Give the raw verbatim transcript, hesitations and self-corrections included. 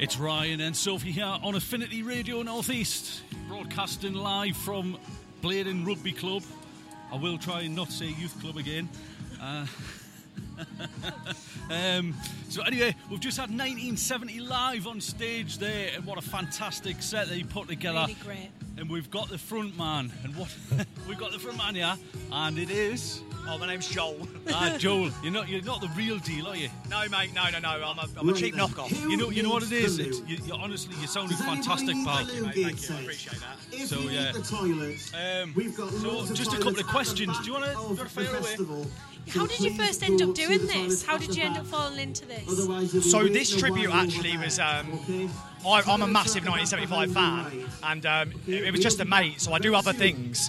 It's Ryan and Sophie here on Affinity Radio North East, broadcasting live from Blaydon Rugby Club. I will try and not say youth club again. Uh, um, so anyway, we've just had nineteen seventy live on stage there, and what a fantastic set that he put together. Really great. And we've got the front man, and what we've got the front man here, and it is. Oh, my name's Joel. Ah, Joel, you're not you're not the real deal, are you? No, mate, no, no, no. I'm a, I'm a cheap knockoff. You know, you know what it is. It's, you, you honestly, you sounded fantastic, pal. Mate, thank you. I appreciate that. So yeah. Um, We've got so just a couple of questions. Do you want to fire away? How did you first end up doing this? How did you end up falling into this? So this tribute actually was, um, I, I'm a massive nineteen seventy-five fan, and um, it, it was just a mate, so I do other things.